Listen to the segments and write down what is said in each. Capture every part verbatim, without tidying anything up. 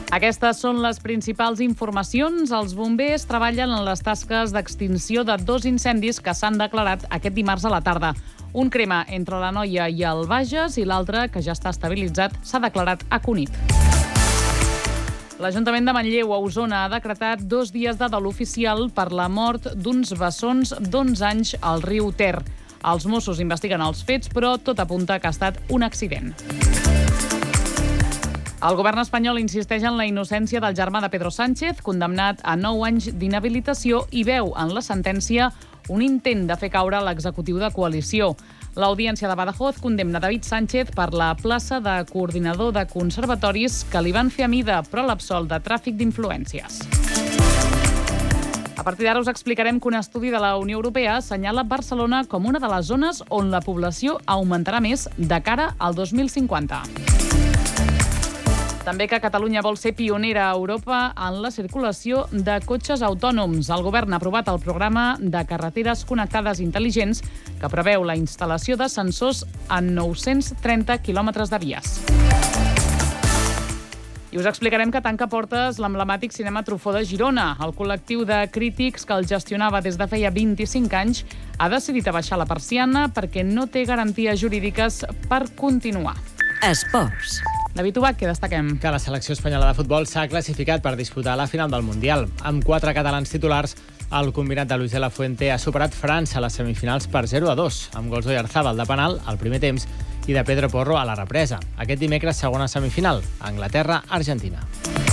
Aquestes són les principals informacions. Els bombers treballen en les tasques d'extinció de dos incendis que s'han declarat aquest dimarts a la tarda. Un crema entre la Noia i el Bages i l'altre, que ja està estabilitzat, s'ha declarat a Cunit. L'Ajuntament de Manlleu, a Osona, ha decretat dos dies de dol oficial per la mort d'uns bessons d'onze anys al riu Ter. Els Mossos investiguen els fets, però tot apunta que ha estat un accident. El govern espanyol insisteix en la innocència del germà de Pedro Sánchez, condemnat a nou anys d'inhabilitació, i veu en la sentència un intent de fer caure l'executiu de coalició. L'Audiència de Badajoz condemna David Sánchez per la plaça de coordinador de conservatoris que li van fer a mida, però l'absol de tràfic d'influències. A partir d'ara us explicarem que un estudi de la Unió Europea assenyala Barcelona com una de les zones on la població augmentarà més de cara al dos mil cinquanta. També que Catalunya vol ser pionera a Europa en la circulació de cotxes autònoms. El govern ha aprovat el programa de carreteres connectades intel·ligents que preveu la instal·lació de sensors en nou-cents trenta quilòmetres de vies. I us explicarem que tanca portes l'emblemàtic Cinema Truffaut de Girona. El col·lectiu de crítics que el gestionava des de feia vint-i-cinc anys ha decidit abaixar la persiana perquè no té garanties jurídiques per continuar. Esports. David Ubach, què destaquem? Que la selecció espanyola de futbol s'ha classificat per disputar la final del Mundial. Amb quatre catalans titulars, el combinat de Luis de la Fuente ha superat França a les semifinals per zero a dos, amb gols d'Oyarzabal de penal al primer temps i de Pedro Porro a la represa. Aquest dimecres, segona semifinal, Anglaterra-Argentina.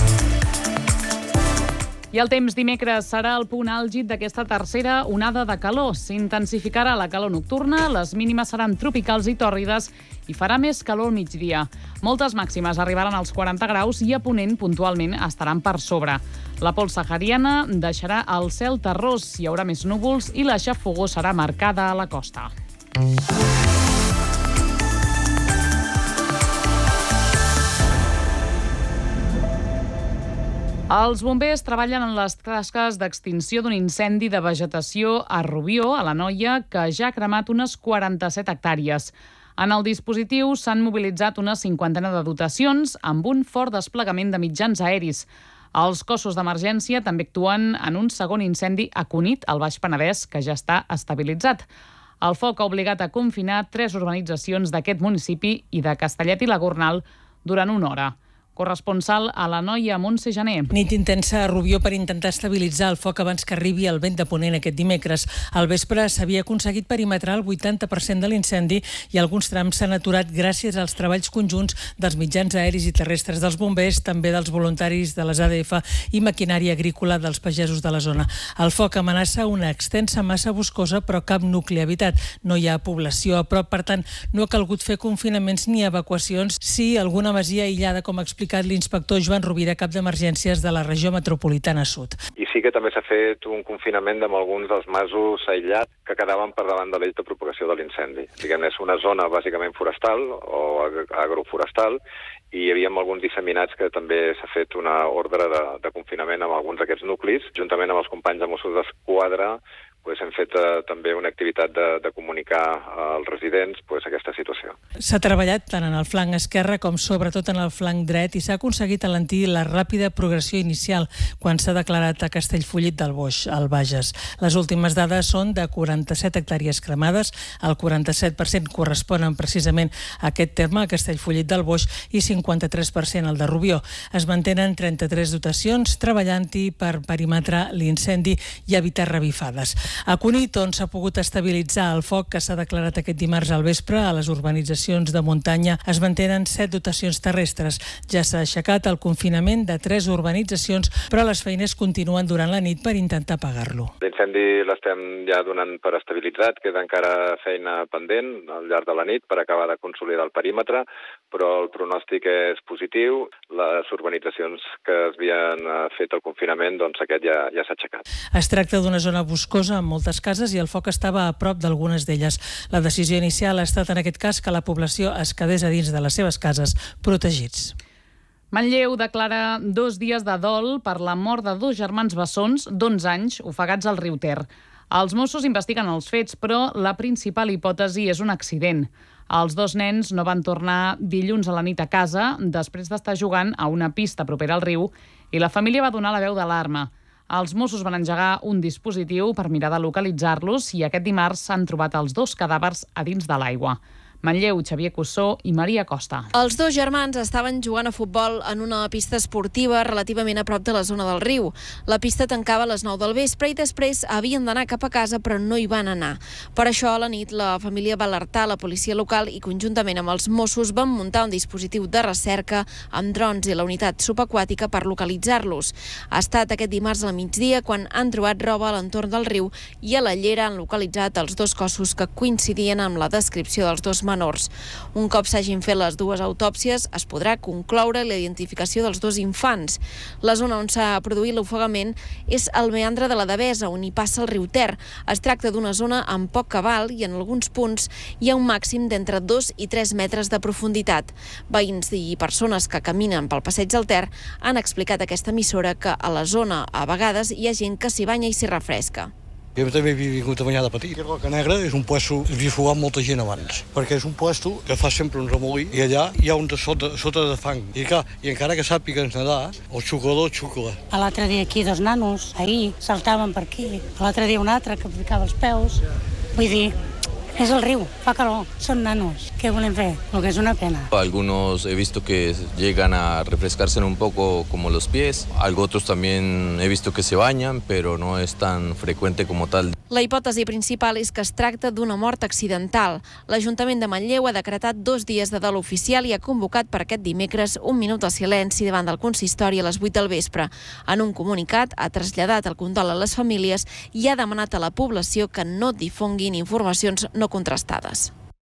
I el temps dimecres serà el punt àlgid d'aquesta tercera onada de calor. S'intensificarà la calor nocturna, les mínimes seran tropicals i tòrrides i farà més calor al migdia. Moltes màximes arribaran als quaranta graus i a Ponent puntualment estaran per sobre. La pols sahariana deixarà el cel terrós, hi haurà més núvols i la xafogor serà marcada a la costa. Els bombers treballen en les tasques d'extinció d'un incendi de vegetació a Rubió, a la Noia, que ja ha cremat unes quaranta-set hectàrees. En el dispositiu s'han mobilitzat una cinquantena de dotacions amb un fort desplegament de mitjans aeris. Els cossos d'emergència també actuen en un segon incendi a Cunit, al Baix Penedès, que ja està estabilitzat. El foc ha obligat a confinar tres urbanitzacions d'aquest municipi i de Castellet i la Gornal durant una hora. Corresponsal a la Noia, Montse Janer. Nit intensa a Rubió per intentar estabilitzar el foc abans que arribi el vent de ponent aquest dimecres. Al vespre s'havia aconseguit perimetrar el vuitanta per cent de l'incendi i alguns trams s'han aturat gràcies als treballs conjunts dels mitjans aeris i terrestres dels bombers, també dels voluntaris de les A D F i maquinària agrícola dels pagesos de la zona. El foc amenaça una extensa massa boscosa, però cap nucli habitat. No hi ha població a prop, per tant, no ha calgut fer confinaments ni evacuacions. Sí, alguna masia aïllada, com explica l'inspector Joan Rovira, cap d'emergències de la regió metropolitana sud. I sí que també s'ha fet un confinament amb alguns dels masos aïllats que quedaven per davant de l'eix de propagació de l'incendi. Diguem-ne, és una zona bàsicament forestal o agroforestal i hi havia alguns disseminats que també s'ha fet una ordre de, de confinament amb alguns d'aquests nuclis. Juntament amb els companys de Mossos d'Esquadra pues, hem fet eh, també una activitat de, de comunicar als residents pues, aquesta situació. S'ha treballat tant en el flanc esquerre com sobretot en el flanc dret i s'ha aconseguit alentir la ràpida progressió inicial quan s'ha declarat a Castellfollit del Boix, al Bages. Les últimes dades són de quaranta-set hectàrees cremades, el quaranta-set per cent corresponen precisament a aquest terme, a Castellfollit del Boix, i cinquanta-tres per cent al de Rubió. Es mantenen trenta-tres dotacions treballant-hi per perimetrar l'incendi i evitar revifades. A Cunit, on s'ha pogut estabilitzar el foc que s'ha declarat aquest dimarts al vespre, a les urbanitzacions de muntanya es mantenen set dotacions terrestres. Ja s'ha aixecat el confinament de tres urbanitzacions, però les feines continuen durant la nit per intentar apagar-lo. L'incendi l'estem ja donant per estabilitzat, queda encara feina pendent al llarg de la nit per acabar de consolidar el perímetre, però el pronòstic és positiu. Les urbanitzacions que havien fet el confinament, doncs aquest ja, ja s'ha aixecat. Es tracta d'una zona boscosa amb moltes cases i el foc estava a prop d'algunes d'elles. La decisió inicial ha estat en aquest cas que la població es quedés a dins de les seves cases protegits. Manlleu declara dos dies de dol per la mort de dos germans bessons d'onze anys ofegats al riu Ter. Els Mossos investiguen els fets, però la principal hipòtesi és un accident. Els dos nens no van tornar dilluns a la nit a casa després d'estar jugant a una pista propera al riu i la família va donar la veu d'alarma. Els Mossos van engegar un dispositiu per mirar de localitzar-los i aquest dimarts s'han trobat els dos cadàvers a dins de l'aigua. Manlleu, Xavier Cussó i Maria Costa. Els dos germans estaven jugant a futbol en una pista esportiva relativament a prop de la zona del riu. La pista tancava a les nou del vespre i després havien d'anar cap a casa, però no hi van anar. Per això, a la nit, la família va alertar la policia local i, conjuntament amb els Mossos, van muntar un dispositiu de recerca amb drons i la unitat subaquàtica per localitzar-los. Ha estat aquest dimarts al migdia quan han trobat roba a l'entorn del riu i a la llera han localitzat els dos cossos que coincidien amb la descripció dels dos menors. Un cop s'hagin fet les dues autòpsies, es podrà concloure la identificació dels dos infants. La zona on s'ha produït l'ofegament és el meandre de la Devesa, on hi passa el riu Ter. Es tracta d'una zona amb poc cabal i en alguns punts hi ha un màxim d'entre dos i tres metres de profunditat. Veïns i persones que caminen pel passeig del Ter han explicat a aquesta emissora que a la zona a vegades hi ha gent que s'hi banya i s'hi refresca. Jo també he vingut a banyar de petit. Roca Negra és un puesto que havia fugat molta gent abans, perquè és un puesto que fa sempre un remolí i allà hi ha un de sota, sota de fang. I, clar, i encara que sàpigues nedar, el xucador xucla. L'altre dia aquí dos nanos, ahir, saltaven per aquí. L'altre dia un altre que ficava els peus. Vull dir, es el riu, fa calor, son nanos. ¿Qué volem fer? Lo que es una pena. Algunos he visto que llegan a refrescarse un poco como los pies. Otros también he visto que se bañan, pero no es tan frecuente como tal. La hipòtesi principal és que es tracta d'una mort accidental. L'Ajuntament de Manlleu ha decretat dos dies de dol oficial i ha convocat per aquest dimecres un minut de silenci davant del consistori a les vuit del vespre. En un comunicat ha traslladat el condol a les famílies i ha demanat a la població que no difonguin informacions no contrastades.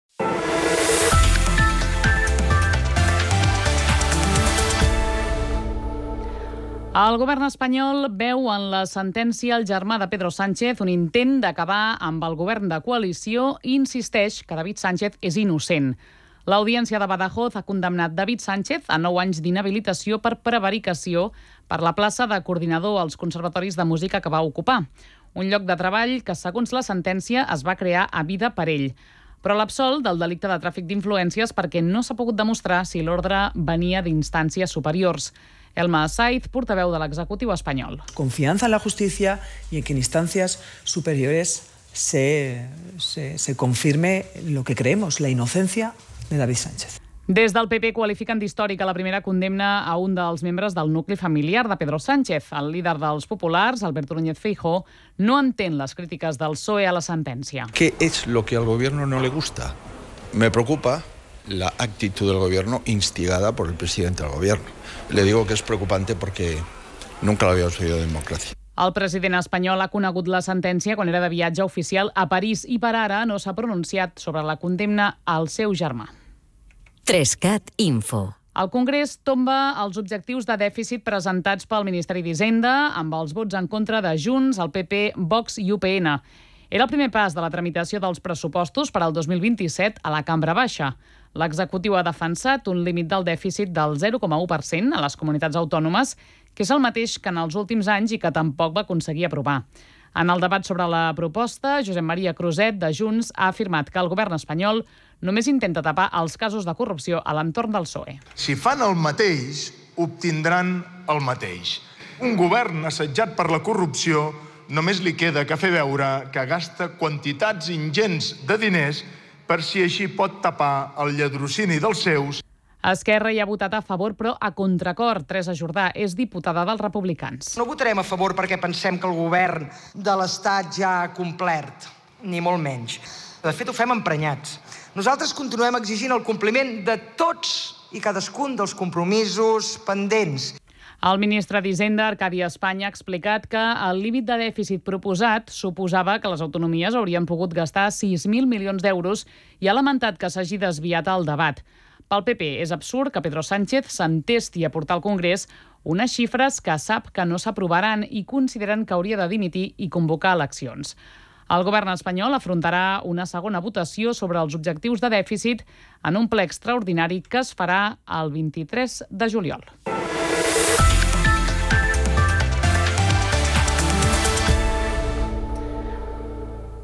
El govern espanyol veu en la sentència el germà de Pedro Sánchez un intent d'acabar amb el govern de coalició i insisteix que David Sánchez és innocent. L'Audiència de Badajoz ha condemnat David Sánchez a nou anys d'inhabilitació per prevaricació per la plaça de coordinador als conservatoris de música que va ocupar. Un lloc de treball que, segons la sentència, es va crear a vida per ell. Però l'absol del delicte de tràfic d'influències perquè no s'ha pogut demostrar si l'ordre venia d'instàncies superiors. Elma Saiz, portaveu de l'executiu espanyol. Confianza en la justicia y en que en instancias superiores se, se, se confirme lo que creemos, la inocencia de David Sánchez. Des del P P qualifiquen d'històrica la primera condemna a un dels membres del nucli familiar de Pedro Sánchez. El líder dels populars, Alberto Núñez Feijóo, no entén les crítiques del P S O E a la sentència. ¿Qué es lo que al gobierno no le gusta? Me preocupa la actitud del gobierno instigada por el presidente del gobierno. Le digo que es preocupante porque nunca lo habíamos vivido en democracia. El president espanyol ha conegut la sentència quan era de viatge oficial a París i per ara no s'ha pronunciat sobre la condemna al seu germà. tres cat Info. El Congrés tomba els objectius de dèficit presentats pel Ministeri d'Hisenda amb els vots en contra de Junts, el P P, Vox i U P N. Era el primer pas de la tramitació dels pressupostos per al dos mil vint-i-set a la Cambra Baixa. L'executiu ha defensat un límit del dèficit del zero coma u per cent a les comunitats autònomes, que és el mateix que en els últims anys i que tampoc va aconseguir aprovar. En el debat sobre la proposta, Josep Maria Cruzet, de Junts, ha afirmat que el govern espanyol només intenta tapar els casos de corrupció a l'entorn del P S O E. Si fan el mateix, obtindran el mateix. Un govern assetjat per la corrupció només li queda que fer veure que gasta quantitats ingents de diners per si així pot tapar el lladrocini dels seus. Esquerra hi ha votat a favor, però a contracor. Teresa Jordà és diputada dels Republicans. No votarem a favor perquè pensem que el govern de l'Estat ja ha complert, ni molt menys. De fet, ho fem emprenyats. Nosaltres continuem exigint el compliment de tots i cadascun dels compromisos pendents. El ministre d'Hisenda, Arcadi Espanya, ha explicat que el límit de dèficit proposat suposava que les autonomies haurien pogut gastar sis mil milions d'euros i ha lamentat que s'hagi desviat el debat. Pel P P és absurd que Pedro Sánchez s'entesti a portar al Congrés unes xifres que sap que no s'aprovaran i consideren que hauria de dimitir i convocar eleccions. El govern espanyol afrontarà una segona votació sobre els objectius de dèficit en un ple extraordinari que es farà el vint-i-tres de juliol.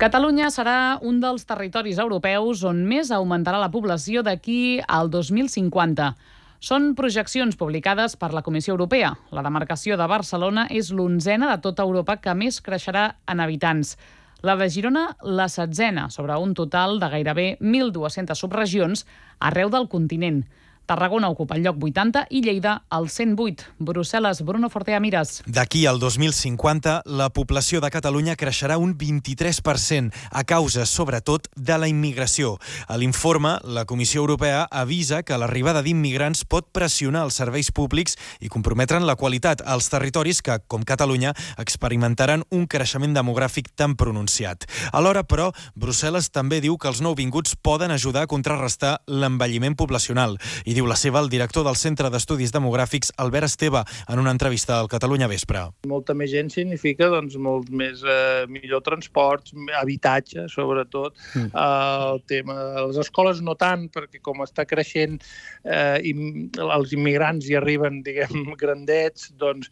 Catalunya serà un dels territoris europeus on més augmentarà la població d'aquí al dos mil cinquanta. Són projeccions publicades per la Comissió Europea. La demarcació de Barcelona és l'onzena de tota Europa que més creixerà en habitants. La de Girona, la setzena, sobre un total de gairebé mil dues-centes subregions arreu del continent. Tarragona ocupa el lloc vuitanta i Lleida el cent vuit. Brussel·les, Bruno Fortea Mires. D'aquí al dos mil cinquanta, la població de Catalunya creixerà un vint-i-tres per cent, a causa, sobretot, de la immigració. A l'informe, la Comissió Europea avisa que l'arribada d'immigrants pot pressionar els serveis públics i comprometre'n la qualitat als territoris que, com Catalunya, experimentaran un creixement demogràfic tan pronunciat. Alhora, però, Brussel·les també diu que els nouvinguts poden ajudar a contrarrestar l'envelliment poblacional. I diu la seva el director del Centre d'Estudis Demogràfics, Albert Esteve, en una entrevista al Catalunya Vespre. Molta més gent significa doncs, molt més eh, millor transports, habitatge, sobretot. Mm. Eh, el tema de les escoles no tant, perquè com està creixent eh, i els immigrants hi arriben, diguem, grandets, doncs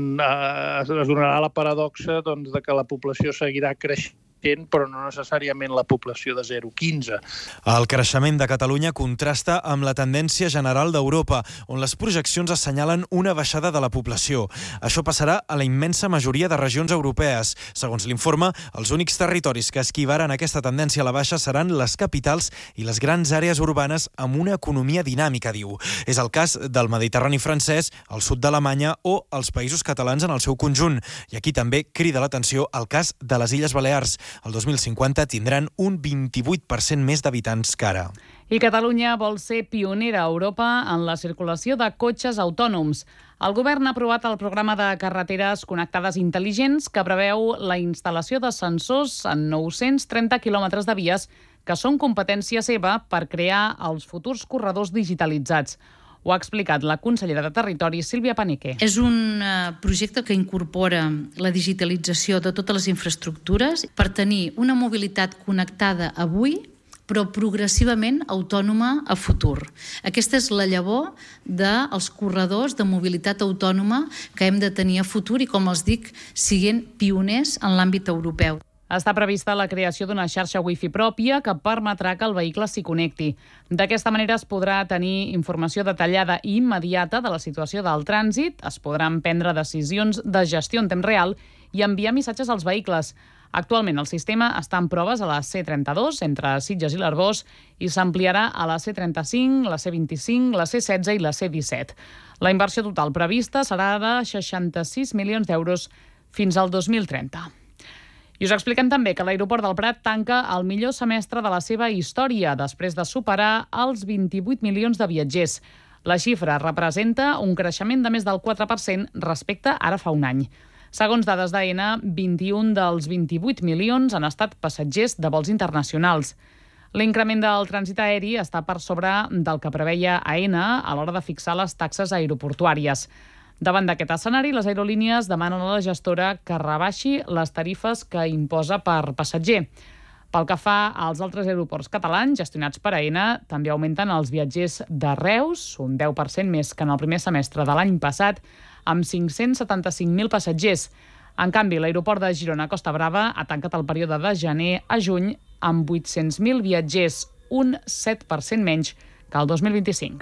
eh, es donarà la paradoxa doncs, de que la població seguirà creixent, però no necessàriament la població de zero a quinze. El creixement de Catalunya contrasta amb la tendència general d'Europa, on les projeccions assenyalen una baixada de la població. Això passarà a la immensa majoria de regions europees. Segons l'informe, els únics territoris que esquivaran aquesta tendència a la baixa seran les capitals i les grans àrees urbanes amb una economia dinàmica, diu. És el cas del Mediterrani francès, el sud d'Alemanya o els països catalans en el seu conjunt. I aquí també crida l'atenció el cas de les Illes Balears. El dos mil cinquanta tindran un vint-i-vuit per cent més d'habitants que ara. I Catalunya vol ser pionera a Europa en la circulació de cotxes autònoms. El govern ha aprovat el programa de carreteres connectades intel·ligents que preveu la instal·lació de sensors en nou-cents trenta quilòmetres de vies que són competència seva per crear els futurs corredors digitalitzats. Ho ha explicat la consellera de Territori, Sílvia Panique. És un projecte que incorpora la digitalització de totes les infraestructures per tenir una mobilitat connectada avui, però progressivament autònoma a futur. Aquesta és la llavor dels corredors de mobilitat autònoma que hem de tenir a futur i, com els dic, siguent pioners en l'àmbit europeu. Està prevista la creació d'una xarxa wifi pròpia que permetrà que el vehicle s'hi connecti. D'aquesta manera es podrà tenir informació detallada i immediata de la situació del trànsit, es podran prendre decisions de gestió en temps real i enviar missatges als vehicles. Actualment el sistema està en proves a la C trenta-dos, entre Sitges i l'Arboç, i s'ampliarà a la C trenta-cinc, la C vint-i-cinc, la C setze i la C disset. La inversió total prevista serà de seixanta-sis milions d'euros fins al dos mil trenta. I us expliquem també que l'aeroport del Prat tanca el millor semestre de la seva història, després de superar els vint-i-vuit milions de viatgers. La xifra representa un creixement de més del quatre per cent respecte ara fa un any. Segons dades d'Aena, vint-i-un dels vint-i-vuit milions han estat passatgers de vols internacionals. L'increment del trànsit aeri està per sobre del que preveia Aena a l'hora de fixar les taxes aeroportuàries. Davant d'aquest escenari, les aerolínies demanen a la gestora que rebaixi les tarifes que imposa per passatger. Pel que fa als altres aeroports catalans gestionats per Aena, també augmenten els viatgers de Reus, un deu per cent més que en el primer semestre de l'any passat, amb cinc-cents setanta-cinc mil passatgers. En canvi, l'aeroport de Girona Costa Brava ha tancat el període de gener a juny amb vuit-cents mil viatgers, un set per cent menys que el dos mil vint-i-cinc.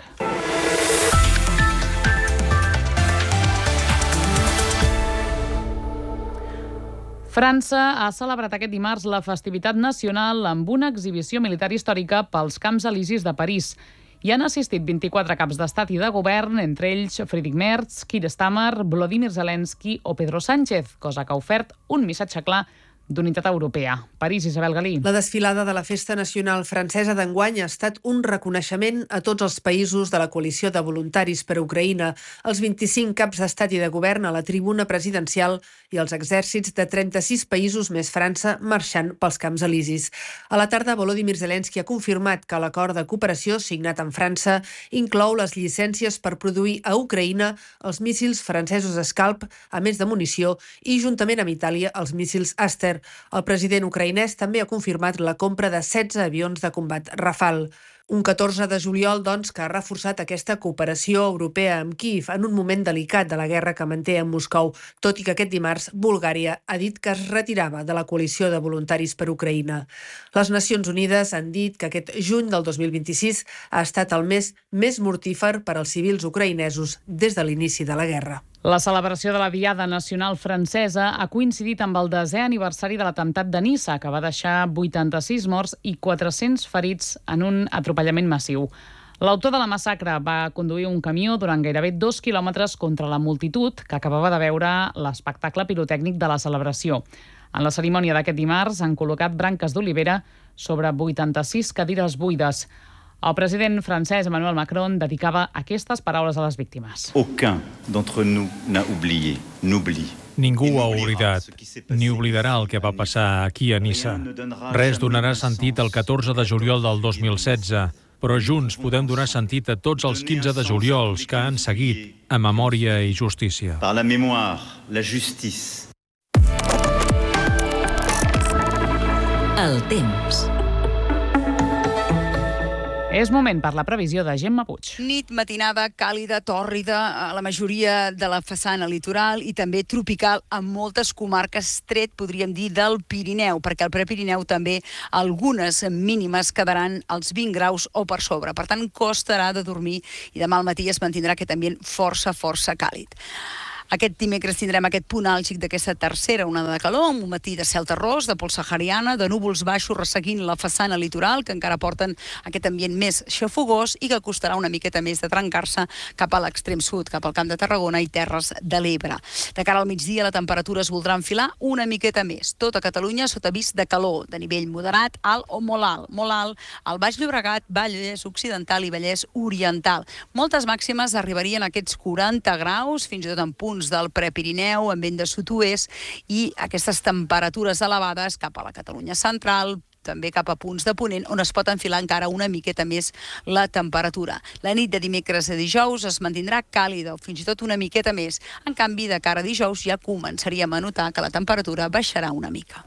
França ha celebrat aquest dimarts la festivitat nacional amb una exhibició militar històrica pels Camps Elisis de París. Hi han assistit vint-i-quatre caps d'estat i de govern, entre ells Friedrich Merz, Keir Starmer, Volodymyr Zelensky o Pedro Sánchez, cosa que ha ofert un missatge clar d'unitat europea. París, Isabel Galí. La desfilada de la Festa Nacional Francesa d'enguany ha estat un reconeixement a tots els països de la coalició de voluntaris per a Ucraïna, els vint-i-cinc caps d'estat i de govern a la tribuna presidencial i els exèrcits de trenta-sis països més França marxant pels Camps Elisis. A la tarda, Volodymyr Zelensky ha confirmat que l'acord de cooperació signat amb França inclou les llicències per produir a Ucraïna els míssils francesos Scalp, a més de munició, i juntament amb Itàlia els míssils Aster. El president ucraïnès també ha confirmat la compra de setze avions de combat Rafale. Un catorze de juliol, doncs, que ha reforçat aquesta cooperació europea amb Kíev en un moment delicat de la guerra que manté amb Moscou, tot i que aquest dimarts Bulgària ha dit que es retirava de la coalició de voluntaris per Ucraïna. Les Nacions Unides han dit que aquest juny del dos mil vint-i-sis ha estat el mes més mortífer per als civils ucraïnesos des de l'inici de la guerra. La celebració de la Diada Nacional Francesa ha coincidit amb el desè aniversari de l'atemptat de Niça, que va deixar vuitanta-sis morts i quatre-cents ferits en un atropellament massiu. L'autor de la massacre va conduir un camió durant gairebé dos quilòmetres contra la multitud que acabava de veure l'espectacle pirotècnic de la celebració. En la cerimònia d'aquest dimarts han col·locat branques d'olivera sobre vuitanta-sis cadires buides. El president francès Emmanuel Macron dedicava aquestes paraules a les víctimes. Aucun d'entre nous n'a oublié, n'oublie. Ningú ha oblidat, ni oblidarà el que va passar aquí a Niça. Res donarà sentit el catorze de juliol del dos mil setze, però junts podem donar sentit a tots els quinze de juliols que han seguit a memòria i justícia. Par la mémoire, la justice. El temps. És moment per la previsió de Gemma Puig. Nit matinada càlida, tòrrida a la majoria de la façana litoral i també tropical en moltes comarques, tret, podríem dir, del Pirineu, perquè al Prepirineu també algunes mínimes quedaran als vint graus o per sobre. Per tant, costarà de dormir i demà al matí es mantindrà aquest ambient força, força càlid. Aquest dimecres tindrem aquest punt àlgid d'aquesta tercera onada de calor, amb un matí de cel terrós, de pols sahariana, de núvols baixos resseguint la façana litoral, que encara porten aquest ambient més xafogós i que costarà una miqueta més de trencar-se cap a l'extrem sud, cap al Camp de Tarragona i Terres de l'Ebre. De cara al migdia, la temperatura es voldrà enfilar una miqueta més. Tot a Catalunya sota avís de calor, de nivell moderat, alt o molt alt. Molt alt al Baix Llobregat, Vallès Occidental i Vallès Oriental. Moltes màximes arribarien a aquests quaranta graus, fins i tot en punts del Prepirineu, amb vent de sud-oest, i aquestes temperatures elevades cap a la Catalunya central, també cap a punts de ponent, on es pot enfilar encara una miqueta més la temperatura. La nit de dimecres a dijous es mantindrà càlida, o fins i tot una miqueta més. En canvi, de cara a dijous ja començaríem a notar que la temperatura baixarà una mica.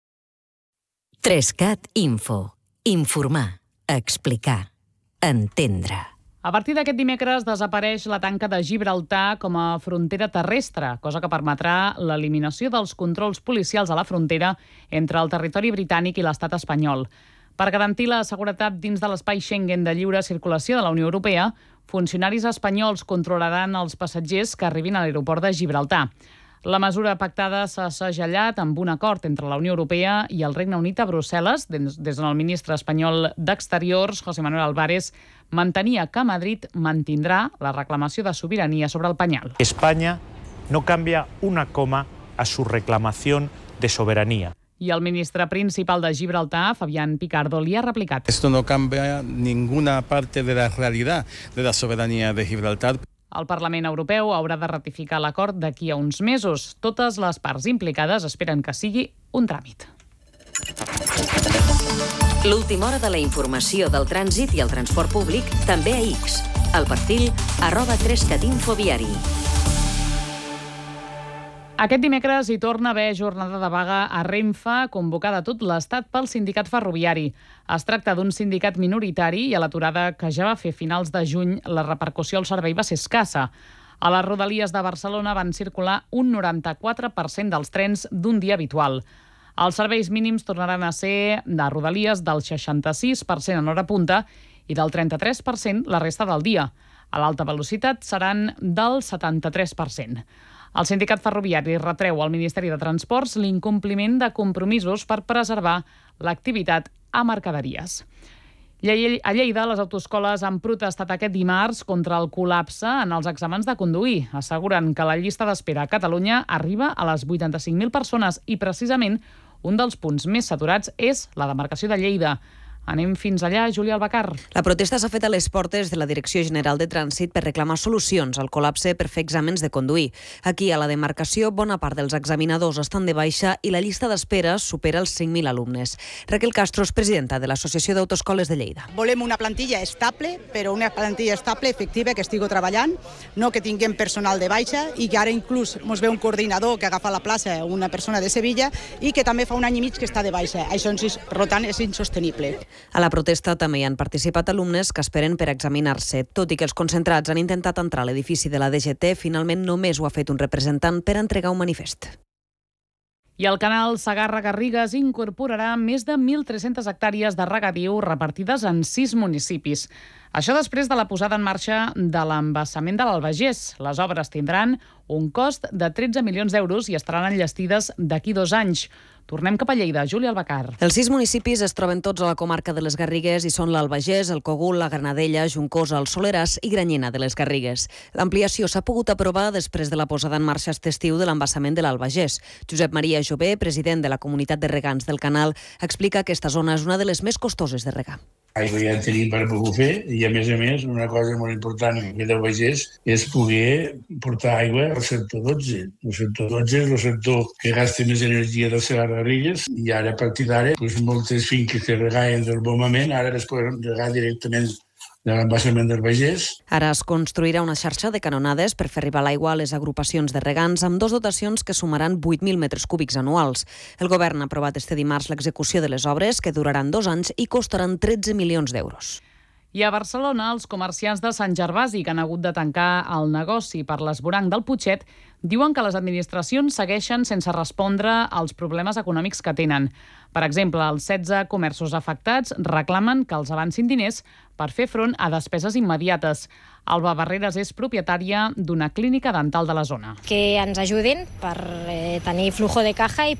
Trescat Info. Informar, explicar, entendre. A partir d'aquest dimecres desapareix la tanca de Gibraltar com a frontera terrestre, cosa que permetrà l'eliminació dels controls policials a la frontera entre el territori britànic i l'estat espanyol. Per garantir la seguretat dins de l'espai Schengen de lliure circulació de la Unió Europea, funcionaris espanyols controlaran els passatgers que arribin a l'aeroport de Gibraltar. La mesura pactada s'ha segellat amb un acord entre la Unió Europea i el Regne Unit a Brussel·les, des d'on el ministre espanyol d'Exteriors, José Manuel Álvarez, mantenia que Madrid mantindrà la reclamació de sobirania sobre el penyal. España no cambia una coma a su reclamación de soberanía. I el ministre principal de Gibraltar, Fabián Picardo, li ha replicat. Esto no cambia ninguna parte de la realidad de la soberanía de Gibraltar. El Parlament Europeu haurà de ratificar l'acord d'aquí a uns mesos. Totes les parts implicades esperen que sigui un tràmit. L'última hora de la informació del trànsit i el transport públic també a X. El perfil arroba trescatinfo viari. Aquest dimecres hi torna a haver jornada de vaga a Renfe, convocada a tot l'Estat pel sindicat ferroviari. Es tracta d'un sindicat minoritari i a l'aturada que ja va fer a finals de juny la repercussió al servei va ser escassa. A les rodalies de Barcelona van circular un noranta-quatre per cent dels trens d'un dia habitual. Els serveis mínims tornaran a ser de rodalies del seixanta-sis per cent en hora punta i del trenta-tres per cent la resta del dia. A l'alta velocitat seran del setanta-tres per cent. El sindicat ferroviari retreu al Ministeri de Transports l'incompliment de compromisos per preservar l'activitat a mercaderies. A Lleida, les autoescoles han protestat aquest dimarts contra el col·lapse en els exàmens de conduir. Asseguren que la llista d'espera a Catalunya arriba a les vuitanta-cinc mil persones i precisament un dels punts més saturats és la demarcació de Lleida. Anem fins allà, Júlia Albacar. La protesta s'ha fet a les portes de la Direcció General de Trànsit per reclamar solucions al col·lapse per fer exàmens de conduir. Aquí, a la demarcació, bona part dels examinadors estan de baixa i la llista d'espera supera els cinc mil alumnes. Raquel Castro és presidenta de l'Associació d'Autoescoles de Lleida. Volem una plantilla estable, però una plantilla estable, efectiva, que estigui treballant, no que tinguem personal de baixa i que ara inclús ens ve un coordinador que agafa la plaça, una persona de Sevilla, i que també fa un any i mig que està de baixa. Això, per tant, és insostenible. A la protesta també hi han participat alumnes que esperen per examinar-se. Tot i que els concentrats han intentat entrar a l'edifici de la D G T, finalment només ho ha fet un representant per entregar un manifest. I el canal Segarra-Garrigues incorporarà més de mil tres-centes hectàrees de regadiu repartides en sis municipis. Això després de la posada en marxa de l'embassament de l'Albagés. Les obres tindran un cost de tretze milions d'euros i estaran enllestides d'aquí dos anys. Tornem cap a Lleida. Júlia Albacar. Els sis municipis es troben tots a la comarca de les Garrigues i són l'Albagés, el Cogul, la Granadella, Juncosa, el Soleràs i Granyena de les Garrigues. L'ampliació s'ha pogut aprovar després de la posada en marxa aquest estiu de l'embassament de l'Albagés. Josep Maria Jové, president de la comunitat de regants del canal, explica que aquesta zona és una de les més costoses de regar. Aigua ja en tenim per poder fer i, a més a més, una cosa molt important en aquest Albagés és poder portar aigua al sector dotze. El sector dotze és el sector que gasta més energia del Segarra-Garrigues i ara, a partir d'ara, doncs, moltes finques que regaien del bombament ara es poden regar directament de l'embassament del Albagés. Ara es construirà una xarxa de canonades per fer arribar l'aigua a les agrupacions de regants amb dos dotacions que sumaran vuit mil metres cúbics anuals. El govern ha aprovat este dimarts l'execució de les obres, que duraran dos anys i costaran tretze milions d'euros. I a Barcelona, els comerciants de Sant Gervasi, que han hagut de tancar el negoci per l'esvoranc del Putxet, diuen que les administracions segueixen sense respondre als problemes econòmics que tenen. Per exemple, els setze comerços afectats reclamen que els avancin diners per fer front a despeses immediates. Alba Barreras és propietària d'una clínica dental de la zona. Que ens ajudin per eh, tenir flujo de caja i